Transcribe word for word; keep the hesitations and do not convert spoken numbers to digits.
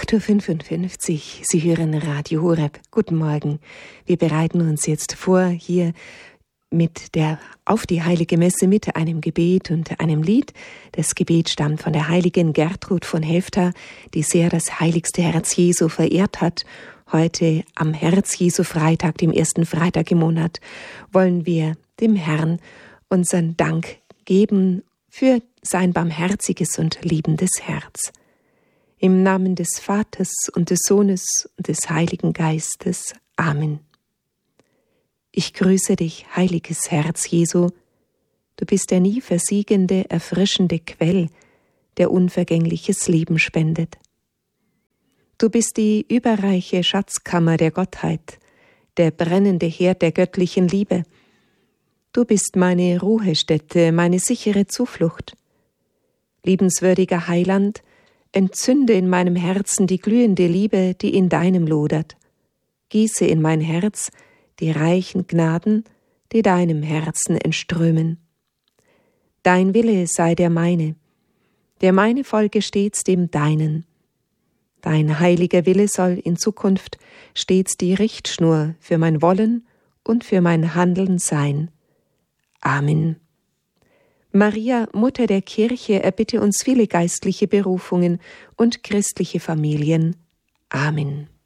acht Uhr fünfundfünfzig, Sie hören Radio Horeb. Guten Morgen. Wir bereiten uns jetzt vor, hier mit der auf die Heilige Messe mit einem Gebet und einem Lied. Das Gebet stammt von der heiligen Gertrud von Helfta, die sehr das heiligste Herz Jesu verehrt hat. Heute am Herz Jesu Freitag, dem ersten Freitag im Monat, wollen wir dem Herrn unseren Dank geben für sein barmherziges und liebendes Herz. Im Namen des Vaters und des Sohnes und des Heiligen Geistes. Amen. Ich grüße dich, heiliges Herz Jesu. Du bist der nie versiegende, erfrischende Quell, der unvergängliches Leben spendet. Du bist die überreiche Schatzkammer der Gottheit, der brennende Herd der göttlichen Liebe. Du bist meine Ruhestätte, meine sichere Zuflucht. Liebenswürdiger Heiland, entzünde in meinem Herzen die glühende Liebe, die in deinem lodert. Gieße in mein Herz die reichen Gnaden, die deinem Herzen entströmen. Dein Wille sei der meine, der meine folge stets dem deinen. Dein heiliger Wille soll in Zukunft stets die Richtschnur für mein Wollen und für mein Handeln sein. Amen. Maria, Mutter der Kirche, erbitte uns viele geistliche Berufungen und christliche Familien. Amen.